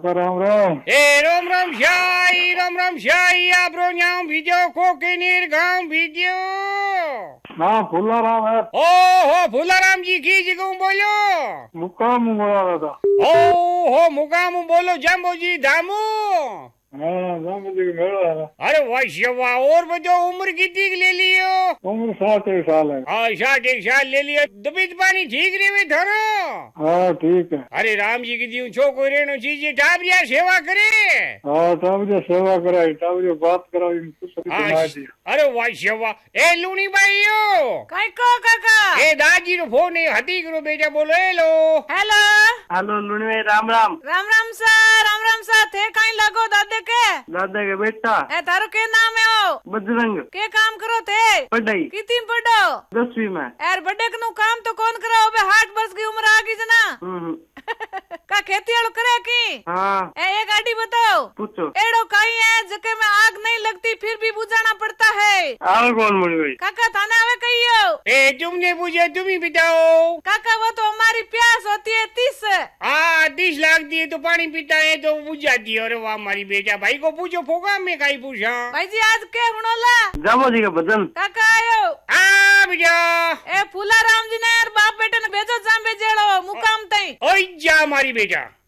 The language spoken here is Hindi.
काका राम राम। ए राम राम शाही आपरो न्याम भीजो खोके नीर गांव भीजो। हाँ फूलाराम है। हो फूलाराम जी की जगह बोलो। मुकाम बोला रहा था। हो मुकाम बोलो जम्बो जी धामू। हाँ जाम जी मेरा है। अरे वाह और बजो उम्र कितनी की ले लियो? उम्र 60 साल है। हाँ 60 साल ले लियो। तबीयत पानी ठीक रहे धरो? हाँ ठीक है। अरे राम जी की दी छोको रेनो चीज टाबरिया सेवा करे। हाँ टाबरिया सेवा कराई, टाबरिया बात कराई। अरे वाह ए लूनी भाई यो कई को काका ए दादी रो फोन है हती करो बेटा बोलो हेलो हेलो लूनी भाई राम राम। राम सा थे कहीं लगो दादे के बेटा ए थारो के नाम है ओ बजरंग। के काम करो थे? पढ़ाई कितनी पढ़ो? 10वीं में। यार बड़े कनु काम तो कौन करो बे 60 वर्ष की उम्र आ गई जना। का खेती वालो करे की? हाँ एक गाड़ी बताओ पूछो। एड़ो कहीं है जके में आग नहीं लगती फिर भी बुझाना पड़ता है। आवे कौन मुड़ी भाई? काका थाने आवे कहियो। ए तुमने पूछा तुम ही बताओ। काका वो तो हमारी प्यास होती है 30। 30 लाख दिए तो पानी पीता है तो बुझ जाती है। अरे वाह हमारी बेटा भाई को पूछो फोगा में कहीं पूछा। भाई जी आज के हुनोला जामो जी का भजन। काका आयो बेटा ए फूला राम जी ने बाप बेटे ने भेजो जाम भेजेड़ो मुकाम तई। ओई जा हमारी बेटा।